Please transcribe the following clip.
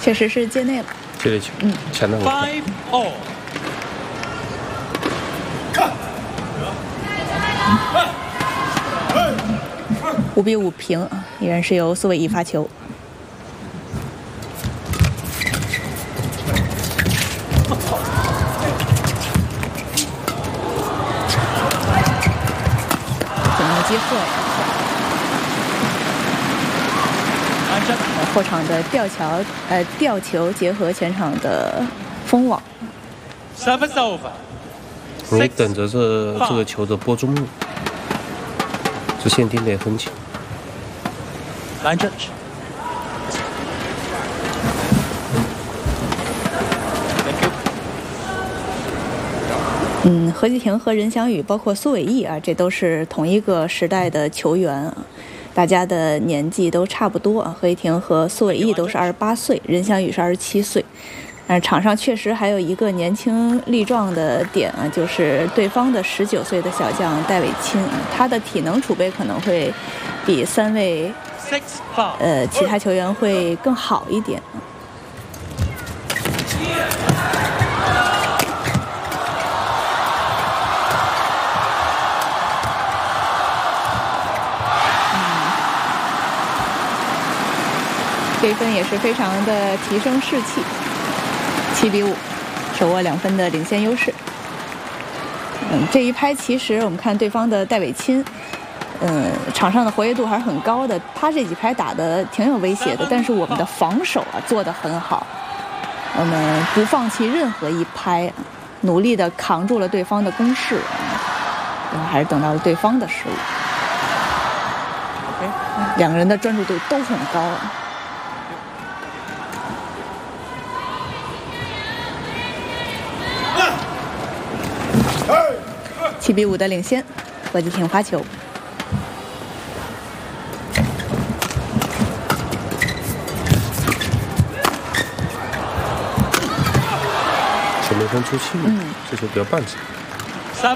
确实是界内了。 界内球，抢得很快。 5比5平，依然是由苏伟毅发球。怎么机会？后场的吊球结合前场的封网。 你等着这个球的播中路，这线盯得很紧。 Line judge. 何继廷和任翔宇，包括苏伟毅啊，这都是同一个时代的球员啊，大家的年纪都差不多啊。何继廷和苏伟毅都是28岁，任翔宇是27岁。但是场上确实还有一个年轻力壮的点啊，就是对方的19岁的小将戴伟钦，他的体能储备可能会比3位其他球员会更好一点。这分也是非常的提升士气，7比5，手握2分的领先优势。这一拍其实我们看对方的戴伟钦，场上的活跃度还是很高的，他这几拍打得挺有威胁的，但是我们的防守啊做得很好，我们不放弃任何一拍，努力地扛住了对方的攻势，然后还是等到了对方的失误。两个人的专注度都很高啊。7比5的领先，何继廷发球。 球没分出去，这球不要半场。